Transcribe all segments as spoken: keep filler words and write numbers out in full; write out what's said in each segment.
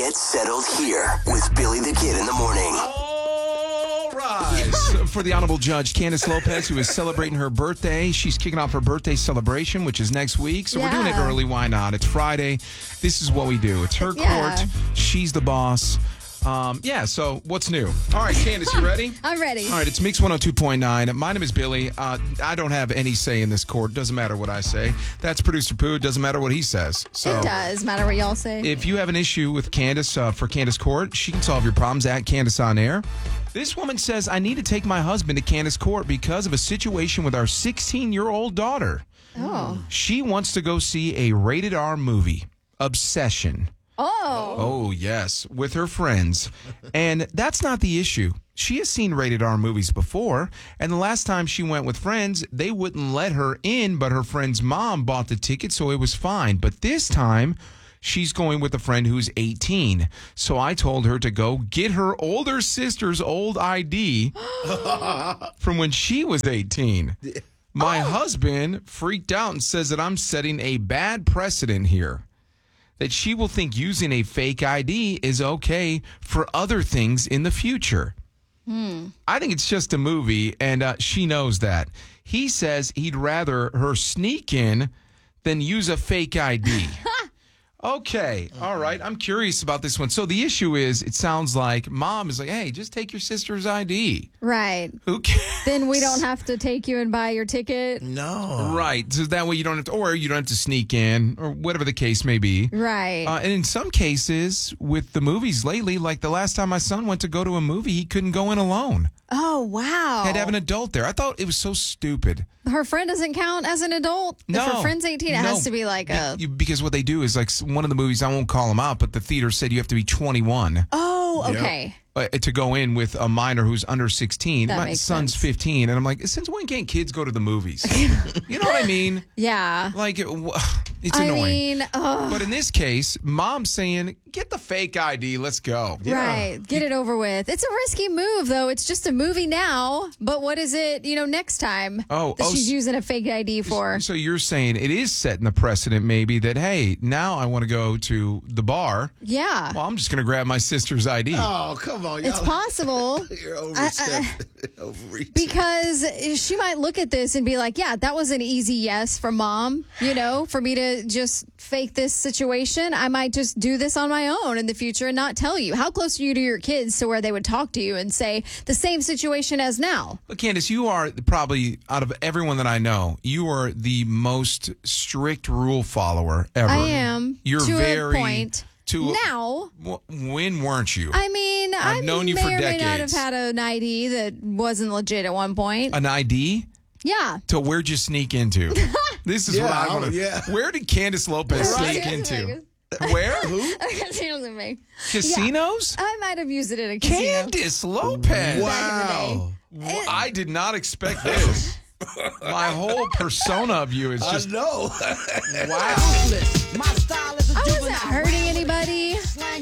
Get settled here with Billy the Kid in the morning. All rise for the Honorable Judge Candace Lopez, who is celebrating her birthday. She's kicking off her birthday celebration, which is next week. So Yeah. we're doing it early. Why not? It's Friday. This is what we do. It's her Yeah. court. She's the boss. Um, yeah, so what's new? All right, Candace, you ready? I'm ready. All right, it's Mix one oh two point nine. My name is Billy. Uh, I don't have any say in this court. Doesn't matter what I say. That's Producer Pooh. Doesn't matter what he says. So It does matter what y'all say. if you have an issue with Candace uh, for Candace Court, she can solve your problems at Candace on Air. This woman says, I need to take my husband to Candace Court because of a situation with our sixteen-year-old daughter. oh. She wants to go see a rated R movie, Obsession. Oh. Oh, yes, with her friends. And that's not the issue. She has seen rated R movies before, and the last time she went with friends, they wouldn't let her in, but her friend's mom bought the ticket, so it was fine. But this time, she's going with a friend who's eighteen. So I told her to go get her older sister's old I D from when she was eighteen. My husband freaked out and says that I'm setting a bad precedent here, that she will think using a fake I D is okay for other things in the future. Hmm. I think it's just a movie, and uh, she knows that. He says he'd rather her sneak in than use a fake I D. Okay, all right. I'm curious about this one. So the issue is, it sounds like mom is like, hey, just take your sister's I D. Right. Who cares? Then we don't have to take you and buy your ticket. No. Right. So that way you don't have to, or you don't have to sneak in, or whatever the case may be. Right. Uh, and in some cases, with the movies lately, like the last time my son went to go to a movie, he couldn't go in alone. oh, wow. Had to have an adult there. I thought it was so stupid. Her friend doesn't count as an adult? No. If her friend's eighteen, it No. has to be like a... You- because what they do is, like, one of the movies, I won't call them out, but the theater said you have to be twenty-one Oh, okay. uh, to go in with a minor who's under sixteen. That My makes son's sense. fifteen, and I'm like, since when can't kids go to the movies? You know what I mean? Yeah. Like, it, it's I annoying. mean, ugh. But in this case, mom's saying, get the fake I D, let's go. Right. Get it over with. It's a risky move, though. It's just a movie now. But what is it, you know, next time Oh, that oh, she's s- using a fake I D for? So you're saying it is setting the precedent, maybe, that, hey, now I want to go to the bar. Yeah. Well, I'm just going to grab my sister's I D. Oh, come on, y'all. It's possible. You're I- overstepping. Overreaching. Because she might look at this and be like, yeah, that was an easy yes from mom, you know, for me to just fake this situation. I might just do this on my own in the future and not tell you. How close are you to your kids to where they would talk to you and say the same situation as now? But Candace, you are probably, out of everyone that I know, you are the most strict rule follower ever. I am. You're to very a point. to now, w- when weren't you? I mean, I I've known you may for or may not have decades. had an I D that wasn't legit at one point. An I D? Yeah. To where'd you sneak into? This is Yeah, what I want to. yeah. Where did Candace Lopez Right. sneak into? Where? Who? Casinos in Vegas. Casinos? I might have used it at a casino. Candace Lopez. Wow. Well, I did not expect this. My whole persona of you is I just know. wow. I wasn't hurting anybody.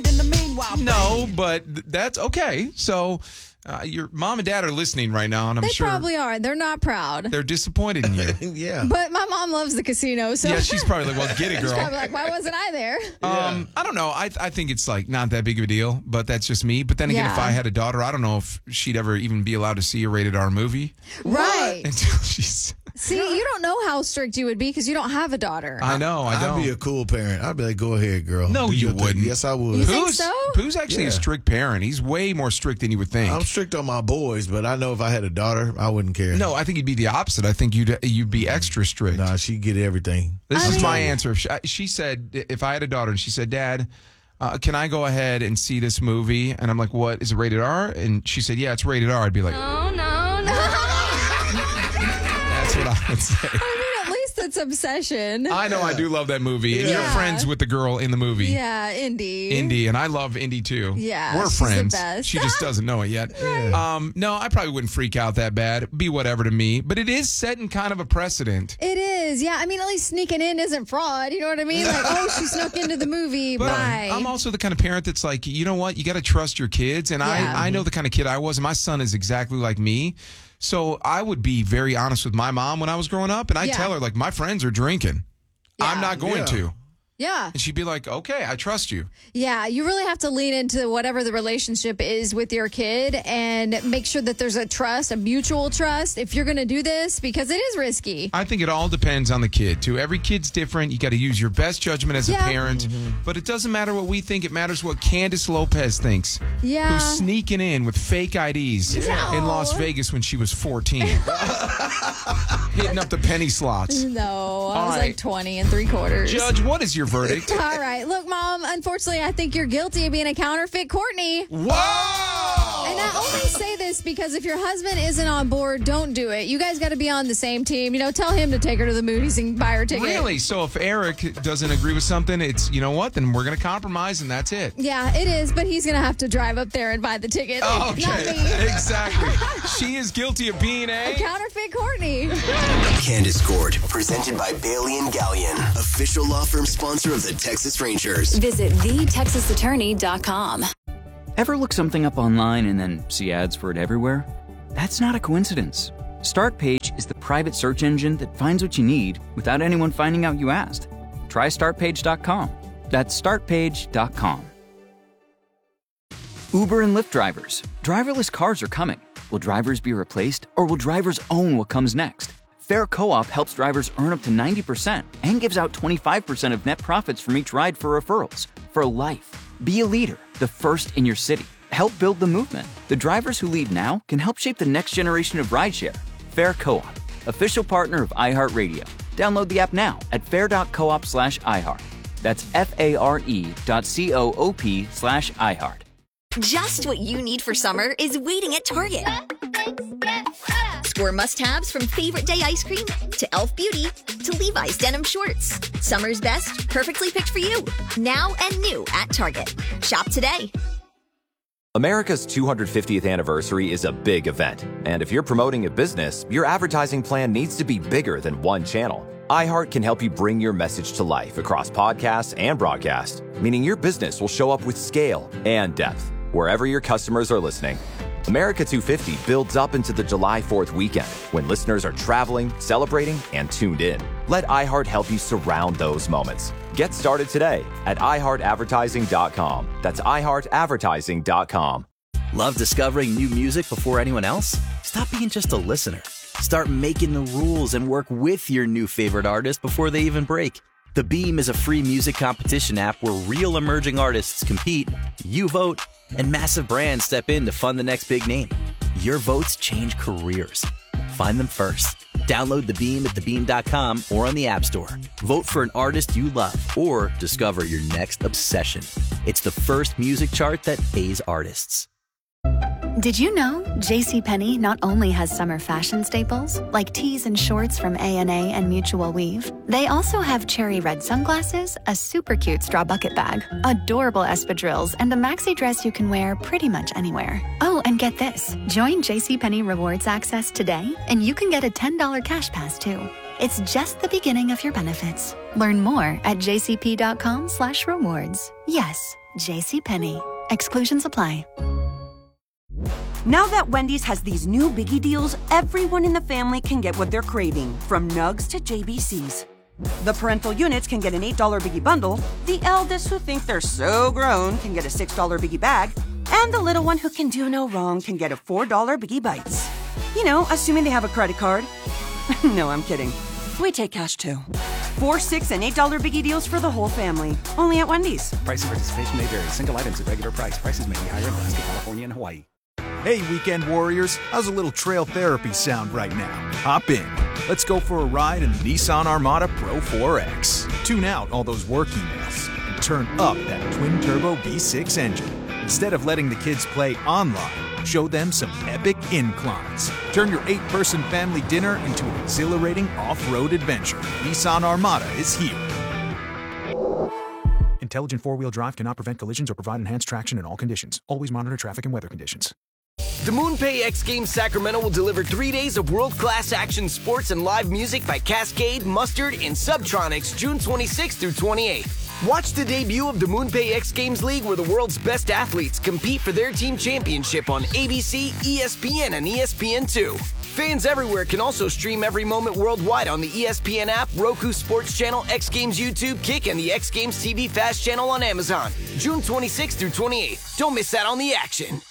No, but th- that's okay. So uh, your mom and dad are listening right now, and I'm They sure probably are. They're not proud. they're disappointed in you. Yeah. But my mom loves the casino, so Yeah, she's probably like, well, get it, she's probably girl. like, why wasn't I there? Um, I don't know. I I think it's like not that big of a deal, but that's just me. But then again, if Yeah. I had a daughter, I don't know if she'd ever even be allowed to see a rated R movie Right. until she's. See, you don't know how strict you would be because you don't have a daughter. I know. I I'd don't. be a cool parent. I'd be like, go ahead, girl. No, Do you your thing. wouldn't. Yes, I would. You think Pooh's, so? Pooh's actually a Yeah. strict parent. He's way more strict than you would think. I'm strict on my boys, but I know if I had a daughter, I wouldn't care. No, I think you'd be the opposite. I think you'd you'd be extra strict. Nah, she'd get everything. This I is mean- my answer. If She, she said, if I had a daughter, and she said, Dad, uh, can I go ahead and see this movie? And I'm like, what? Is it rated R? And she said, yeah, it's rated R. I'd be like, Oh, no, no. that's what I would say. I mean, at least it's Obsession. I know I do love that movie. And you're Yeah. friends with the girl in the movie. Yeah, Indy. Indy, and I love Indy too. Yeah, we're she's the friends. best. She just doesn't know it yet. Um, no, I probably wouldn't freak out that bad. Be whatever to me, but it is setting kind of a precedent. It is. Yeah, I mean, at least sneaking in isn't fraud. You know what I mean? Like, oh, she snuck into the movie. But Bye. I'm also the kind of parent that's like, you know what? You got to trust your kids. And Yeah. I, I know the kind of kid I was. And my son is exactly like me. So I would be very honest with my mom when I was growing up. And I Yeah. tell her, like, my friends are drinking. I'm Yeah. not going Yeah. to. Yeah. And she'd be like, okay, I trust you. Yeah, you really have to lean into whatever the relationship is with your kid and make sure that there's a trust, a mutual trust, if you're going to do this, because it is risky. I think it all depends on the kid, too. Every kid's different. You got to use your best judgment as Yeah. a parent. Mm-hmm. But it doesn't matter what we think. It matters what Candace Lopez thinks. Yeah. Who's sneaking in with fake I Ds No. in Las Vegas when she was fourteen. Hitting up the penny slots. No, I All was right. like twenty and three quarters. Judge, what is your verdict? All right. Look, Mom, unfortunately, I think you're guilty of being a counterfeit Courtney. Whoa! And I only say this because if your husband isn't on board, don't do it. You guys got to be on the same team. You know, tell him to take her to the Moody's and buy her ticket. Really? So if Eric doesn't agree with something, it's, you know what, then we're going to compromise and that's it. Yeah, it is, but he's going to have to drive up there and buy the ticket. Oh, Not okay. me. Exactly. She is guilty of being A a... counterfeit Courtney. Candace Court, presented by Bailey and Gallion, official law firm sponsor of the Texas Rangers. Visit the texas attorney dot com. Ever look something up online and then see ads for it everywhere? That's not a coincidence. StartPage is the private search engine that finds what you need without anyone finding out you asked. Try start page dot com. That's start page dot com. Uber and Lyft drivers. Driverless cars are coming. Will drivers be replaced, or will drivers own what comes next? Fair Co-op helps drivers earn up to ninety percent and gives out twenty-five percent of net profits from each ride for referrals. For life. Be a leader, the first in your city. Help build the movement. The drivers who lead now can help shape the next generation of rideshare. Fair Co-op, official partner of iHeartRadio. Download the app now at fair.coop slash iHeart. That's F-A-R-E dot C-O-O-P slash iHeart. Just what you need for summer is waiting at Target. Score must-haves from favorite day ice cream to e l f Beauty to Levi's denim shorts. Summer's best, perfectly picked for you. Now and new at Target. Shop today. America's two hundred fiftieth anniversary is a big event. And if you're promoting a business, your advertising plan needs to be bigger than one channel. iHeart can help you bring your message to life across podcasts and broadcast, meaning your business will show up with scale and depth wherever your customers are listening. America two fifty builds up into the July fourth weekend when listeners are traveling, celebrating, and tuned in. Let iHeart help you surround those moments. Get started today at i heart advertising dot com. That's i heart advertising dot com. Love discovering new music before anyone else? Stop being just a listener. Start making the rules and work with your new favorite artist before they even break. The Beam is a free music competition app where real emerging artists compete, you vote, and massive brands step in to fund the next big name. Your votes change careers. Find them first. Download The Beam at the beam dot com or on the App Store. Vote for an artist you love or discover your next obsession. It's the first music chart that pays artists. Did you know JCPenney not only has summer fashion staples, like tees and shorts from A and A and Mutual Weave, they also have cherry red sunglasses, a super cute straw bucket bag, adorable espadrilles, and a maxi dress you can wear pretty much anywhere. Oh, and get this. Join JCPenney Rewards Access today, and you can get a ten dollars cash pass, too. It's just the beginning of your benefits. Learn more at jcp.com slash rewards. Yes, JCPenney. Exclusions apply. Now that Wendy's has these new biggie deals, everyone in the family can get what they're craving, from nugs to J B Cs. The parental units can get an eight dollars biggie bundle, the eldest who think they're so grown can get a six dollars biggie bag, and the little one who can do no wrong can get a four dollars biggie bites. You know, assuming they have a credit card. No, I'm kidding. We take cash too. Four, six, and eight dollars biggie deals for the whole family. Only at Wendy's. Price and participation may vary. Single items at regular price. Prices may be higher in Alaska, California, and Hawaii. Hey, weekend warriors, how's a little trail therapy sound right now? Hop in. Let's go for a ride in the Nissan Armada Pro four X. Tune out all those work emails and turn up that twin-turbo V six engine. Instead of letting the kids play online, show them some epic inclines. Turn your eight-person family dinner into an exhilarating off-road adventure. Nissan Armada is here. Intelligent four-wheel drive cannot prevent collisions or provide enhanced traction in all conditions. Always monitor traffic and weather conditions. The MoonPay X Games Sacramento will deliver three days of world-class action sports and live music by Cascade, Mustard, and Subtronics June twenty-sixth through twenty-eighth. Watch the debut of the MoonPay X Games League where the world's best athletes compete for their team championship on A B C, E S P N, and E S P N two. Fans everywhere can also stream every moment worldwide on the E S P N app, Roku Sports Channel, X Games YouTube, Kick, and the X Games T V Fast channel on Amazon. June twenty-sixth through twenty-eighth. Don't miss out on the action.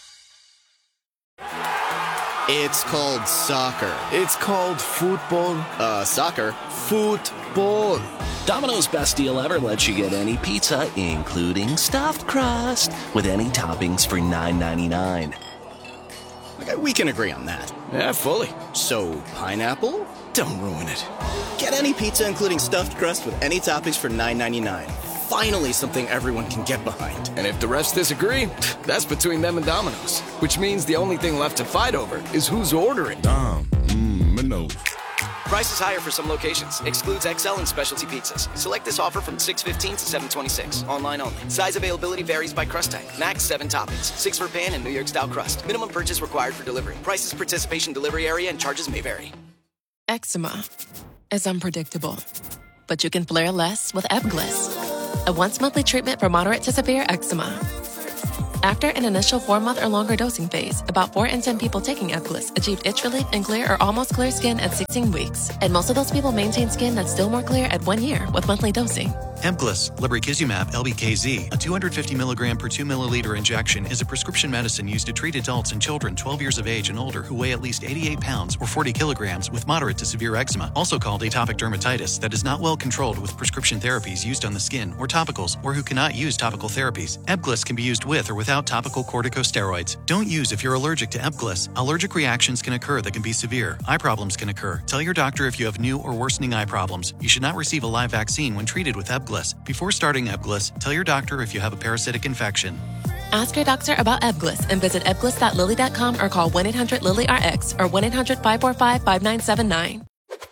It's called soccer. It's called football. Uh, soccer. Football. Domino's Best Deal Ever lets you get any pizza, including stuffed crust, with any toppings for nine ninety-nine. Okay, we can agree on that. Yeah, fully. So, pineapple? Don't ruin it. Get any pizza, including stuffed crust, with any toppings for nine ninety-nine. Finally, something everyone can get behind. And if the refs disagree, that's between them and Domino's. Which means the only thing left to fight over is who's ordering. Dom, mmm, Minogue. Price is higher for some locations. Excludes X L and specialty pizzas. Select this offer from six fifteen to seven twenty-six. Online only. Size availability varies by crust type. Max seven toppings. Six for pan and New York style crust. Minimum purchase required for delivery. Prices, participation, delivery area, and charges may vary. Eczema is unpredictable, but you can flare less with Ebglyss, a once-monthly treatment for moderate to severe eczema. After an initial four-month or longer dosing phase, about four in ten people taking Ebglyss achieved itch relief and clear or almost clear skin at sixteen weeks. And most of those people maintain skin that's still more clear at one year with monthly dosing. Ebglyss, lebrikizumab L B K Z, a two hundred fifty milligram per two milliliter injection, is a prescription medicine used to treat adults and children twelve years of age and older who weigh at least eighty-eight pounds or forty kilograms with moderate to severe eczema, also called atopic dermatitis, that is not well controlled with prescription therapies used on the skin or topicals, or who cannot use topical therapies. Ebglyss can be used with or without topical corticosteroids. Don't use if you're allergic to Ebglyss. Allergic reactions can occur that can be severe. Eye problems can occur. Tell your doctor if you have new or worsening eye problems. You should not receive a live vaccine when treated with Ebglyss. Before starting Ebglyss, tell your doctor if you have a parasitic infection. Ask your doctor about Ebglyss and visit ebglyss dot lilly dot com or call one eight hundred lilly R X or one eight hundred five four five five nine seven nine.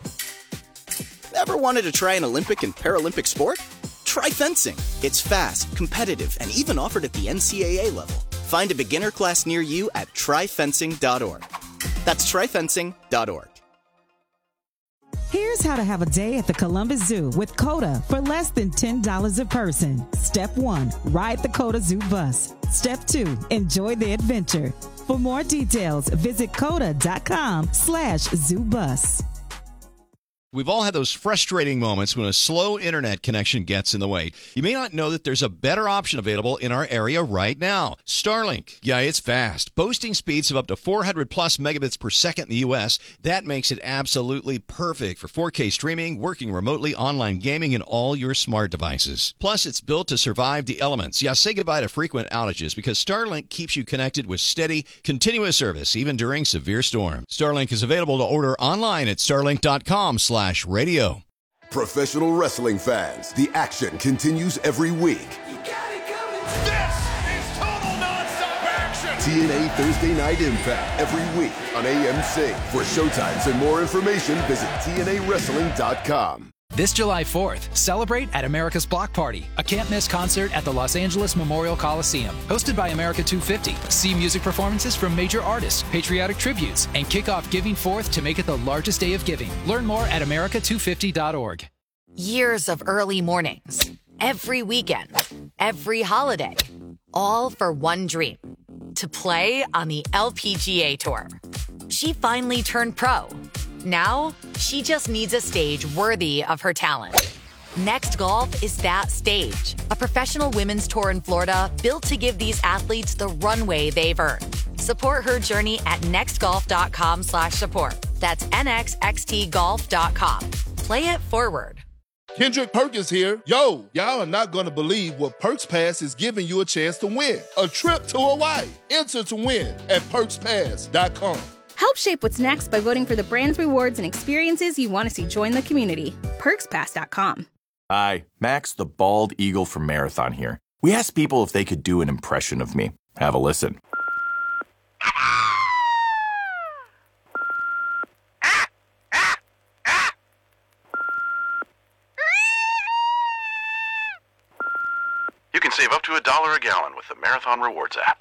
Ever wanted to try an Olympic and Paralympic sport? Try fencing. It's fast, competitive, and even offered at the N C A A level. Find a beginner class near you at try fencing dot org. That's try fencing dot org. Here's how to have a day at the Columbus Zoo with COTA for less than ten dollars a person. Step one, ride the COTA Zoo bus. Step two, enjoy the adventure. For more details, visit COTA dot com slash zoo bus. We've all had those frustrating moments when a slow internet connection gets in the way. You may not know that there's a better option available in our area right now. Starlink. Yeah, it's fast. Boasting speeds of up to four hundred plus megabits per second in the U S. That makes it absolutely perfect for four K streaming, working remotely, online gaming, and all your smart devices. Plus, it's built to survive the elements. Yeah, say goodbye to frequent outages because Starlink keeps you connected with steady, continuous service, even during severe storms. Starlink is available to order online at starlink dot com slash radio. Professional wrestling fans, the action continues every week. This is total nonstop action! T N A Thursday Night Impact every week on A M C. For showtimes and more information, visit T N A wrestling dot com. This July fourth, celebrate at America's Block Party, a can't-miss concert at the Los Angeles Memorial Coliseum. Hosted by America two fifty. See music performances from major artists, patriotic tributes, and kick off Giving Forth to make it the largest day of giving. Learn more at america two fifty dot org. Years of early mornings, every weekend, every holiday, all for one dream, to play on the L P G A Tour. She finally turned pro. Now, she just needs a stage worthy of her talent. Next Golf is that stage. A professional women's tour in Florida built to give these athletes the runway they've earned. Support her journey at next golf dot com slash support. That's N X X T golf dot com. Play it forward. Kendrick Perkins here. Yo, y'all are not going to believe what Perks Pass is giving you a chance to win. A trip to Hawaii. Enter to win at perks pass dot com. Help shape what's next by voting for the brands, rewards, and experiences you want to see join the community. perks pass dot com. Hi, Max the Bald Eagle from Marathon here. We asked people if they could do an impression of me. Have a listen. You can save up to a dollar a gallon with the Marathon Rewards app.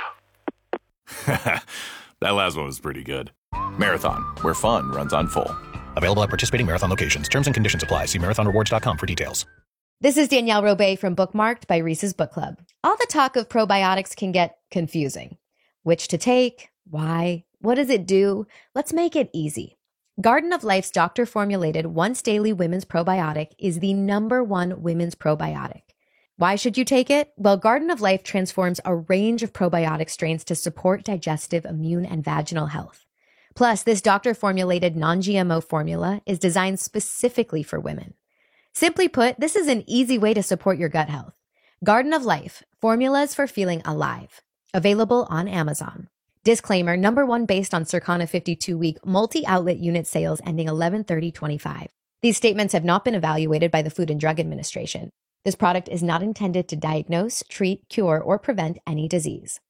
That last one was pretty good. Marathon, where fun runs on full. Available at participating Marathon locations. Terms and conditions apply. See marathon rewards dot com for details. This is Danielle Robay from Bookmarked by Reese's Book Club. All the talk of probiotics can get confusing. Which to take? Why? What does it do? Let's make it easy. Garden of Life's doctor-formulated once-daily women's probiotic is the number one women's probiotic. Why should you take it? Well, Garden of Life transforms a range of probiotic strains to support digestive, immune, and vaginal health. Plus, this doctor-formulated non-G M O formula is designed specifically for women. Simply put, this is an easy way to support your gut health. Garden of Life, formulas for feeling alive. Available on Amazon. Disclaimer, number one based on Circana fifty-two week multi-outlet unit sales ending eleven thirty twenty-five. These statements have not been evaluated by the Food and Drug Administration. This product is not intended to diagnose, treat, cure, or prevent any disease.